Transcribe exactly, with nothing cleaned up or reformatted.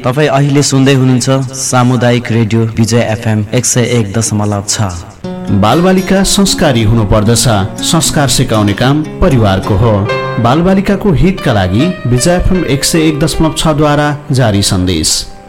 तपाईँ अहिले सुन्दै हुनुहुन्छ सामुदायिक रेडियो विजय एफएम एक सय एक दशमलव छ। बालबालिका संस्कारी हुनुपर्दछ, संस्कार सिकाउने काम परिवारको हो। बालबालिकाको हितका लागि विजय एफएम एक सय एक दशमलव छ द्वारा जारी सन्देश।